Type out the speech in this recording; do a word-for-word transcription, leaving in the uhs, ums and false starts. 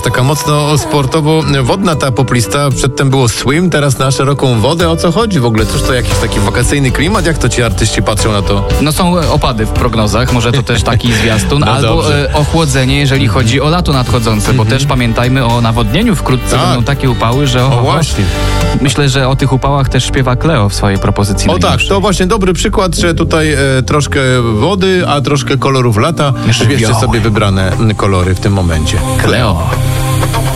taka mocno sportowo-wodna ta poplista. Przedtem było swim, teraz na szeroką wodę. O co chodzi w ogóle? Cóż to jakiś taki wakacyjny klimat? Jak to ci artyści patrzą na to? No są opady w prognozach, może to też taki zwiastun, No albo e, ochłodzenie, jeżeli chodzi o lato nadchodzące, bo też pamiętajmy o nawodnieniu wkrótce. Tak. Będą takie upały, że O o, właśnie. myślę, że o tych upałach też śpiewa Kleo w swojej propozycji. O tak, najnowszej. to właśnie dobry przykład, że tutaj e, troszkę wody, a troszkę kolorów lata. Wybierzcie Żywioły. sobie wybrane mm, kolory w tym momencie. Kleo.